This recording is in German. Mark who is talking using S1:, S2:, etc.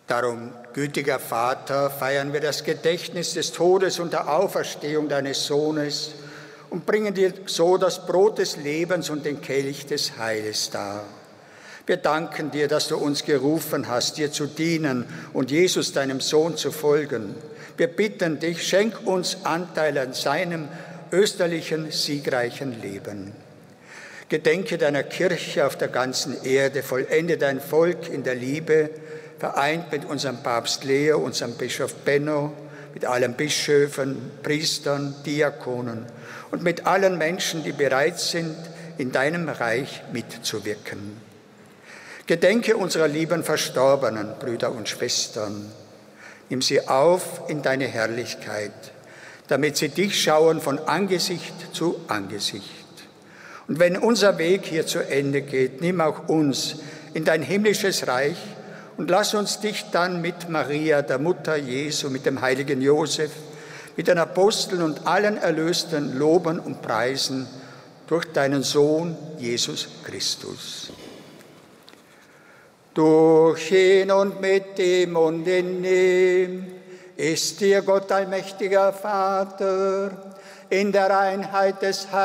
S1: Darum, gütiger Vater, feiern wir das Gedächtnis des Todes und der Auferstehung deines Sohnes und bringen dir so das Brot des Lebens und den Kelch des Heiles dar. Wir danken dir, dass du uns gerufen hast, dir zu dienen und Jesus, deinem Sohn, zu folgen. Wir bitten dich, schenk uns Anteil an seinem österlichen, siegreichen Leben. Gedenke deiner Kirche auf der ganzen Erde, vollende dein Volk in der Liebe, vereint mit unserem Papst Leo, unserem Bischof Benno, mit allen Bischöfen, Priestern, Diakonen und mit allen Menschen, die bereit sind, in deinem Reich mitzuwirken. Gedenke unserer lieben verstorbenen Brüder und Schwestern. Nimm sie auf in deine Herrlichkeit, damit sie dich schauen von Angesicht zu Angesicht. Und wenn unser Weg hier zu Ende geht, nimm auch uns in dein himmlisches Reich und lass uns dich dann mit Maria, der Mutter Jesu, mit dem heiligen Josef, mit den Aposteln und allen Erlösten loben und preisen durch deinen Sohn Jesus Christus. Durch ihn und mit ihm und in ihm ist dir Gott allmächtiger Vater in der Einheit des Heiligen